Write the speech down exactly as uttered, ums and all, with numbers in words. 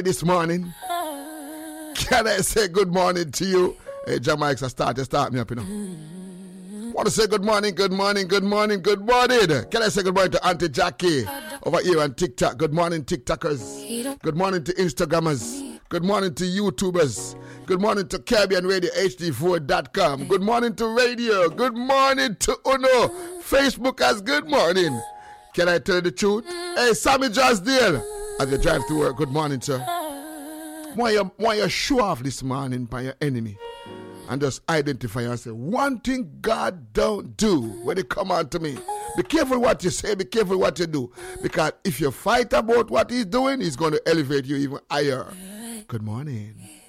this morning. Can I say good morning to you? Hey, Jamaica, start to start me up, you know. Want to say good morning, good morning, good morning, good morning. Can I say good morning to Auntie Jackie over here on TikTok? Good morning, TikTokers. Good morning to Instagrammers. Good morning to YouTubers. Good morning to Caribbean Radio H D four dot com. Good morning to radio. Good morning to Uno. Facebook as good morning. Can I tell you the truth? Hey, Sammy Drysdale, as you drive to work, good morning, sir. Why you, why you show off this morning by your enemy and just identify and say, one thing God don't do when it come on to me. Be careful what you say, be careful what you do. Because if you fight about what he's doing, he's going to elevate you even higher. Good morning.